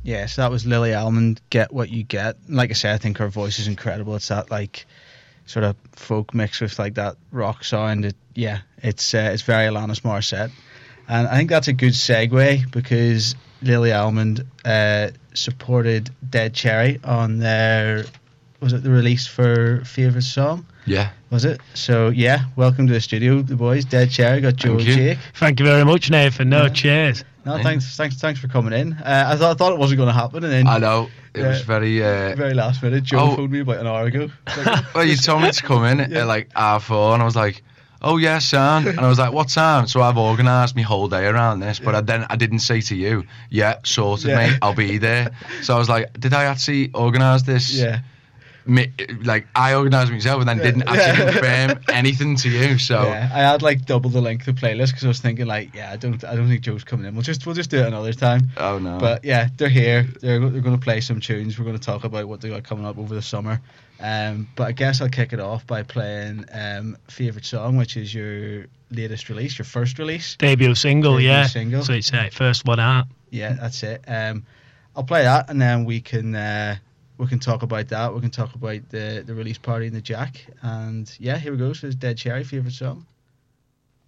Yeah, so that was Lily Almond, Get What You Get. Like I said, I think her voice is incredible. It's that like sort of folk mixed with like that rock sound. It's very Alanis Morissette. And I think that's a good segue because Lily Almond supported Dead Cherry on their, was it the release for Favourite Song? Yeah. Was it? So, yeah, welcome to the studio, the boys. Dead Cherry, got Joe and Jake. Thank you very much, Nathan. Cheers. No, thanks for coming in. I thought it wasn't going to happen, and then I know it was very last minute. Joe phoned me about an hour ago. Well, you told me to come in at like 4:30, and I was like, "Oh yeah, son," and I was like, "What time?" So I've organised my whole day around this, but I didn't say to you, "Yeah, sorted, mate. I'll be there." So I was like, "Did I actually organise this?" Yeah. Like I organised myself and then didn't actually confirm anything to you. So yeah, I had like double the length of playlist because I was thinking like, I don't think Joe's coming in. We'll just do it another time. Oh no. But yeah, they're here. They're going to play some tunes. We're going to talk about what they got coming up over the summer. But I guess I'll kick it off by playing Favourite Song, which is your latest release, your first release, debut single. Single. So it's first one out. Yeah, that's it. I'll play that, and then we can talk about that. We can talk about the release party in the Jack. And yeah, here we go. So it's Dead Cherry, Favourite Song.